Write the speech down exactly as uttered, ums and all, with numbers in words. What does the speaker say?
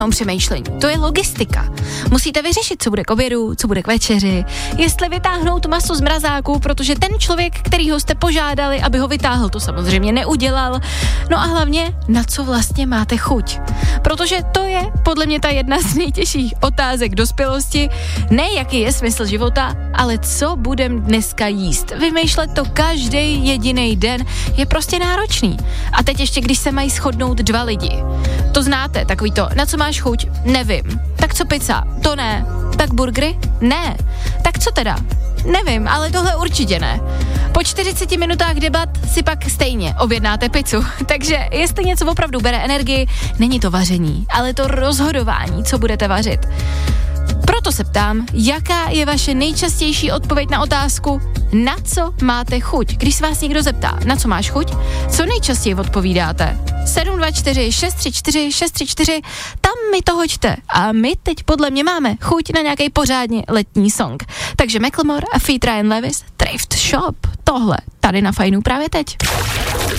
přemýšlení. To je logistika. Musíte vyřešit, co bude k obědu, co bude k večeři, jestli vytáhnout maso z mrazáku, protože ten člověk, kterýho jste požádali, aby ho vytáhl, to samozřejmě neudělal. No a hlavně, na co vlastně máte chuť. Protože to je podle mě ta jedna z nejtěžších otázek dospělosti. Ne, jaký je smysl života, ale co budem dneska jíst. Vymýšlet to každý jediný den je prostě náročný. A teď ještě, když se mají shodnout dva lidi. To znáte, takový to, na co máš chuť? Nevím. Tak co pizza? To ne. Tak burgery? Ne. Tak co teda? Nevím, ale tohle určitě ne. Po čtyřiceti minutách debat si pak stejně objednáte pizzu. Takže jestli něco opravdu bere energii, není to vaření, ale to rozhodování, co budete vařit. Proto se ptám, jaká je vaše nejčastější odpověď na otázku, na co máte chuť? Když se vás někdo zeptá, na co máš chuť, co nejčastěji odpovídáte? sedm dva čtyři šest tři čtyři šest tři čtyři, tam mi to hoďte. A my teď podle mě máme chuť na nějaký pořádně letní song. Takže Macklemore a feat. Ryan Lewis, Thrift Shop. Tohle tady na Fajnu právě teď.